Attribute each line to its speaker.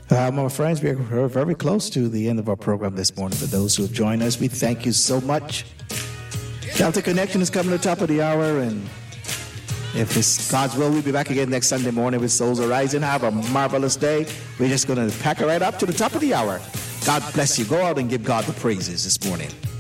Speaker 1: My friends, we are very close to the end of our program this morning. For those who have joined us, we thank you so much. Celtic Connection is coming to the top of the hour, and if it's God's will, we'll be back again next Sunday morning with Souls Arising. Have a marvelous day. We're just going to pack it right up to the top of the hour. God bless you. Go out and give God the praises this morning.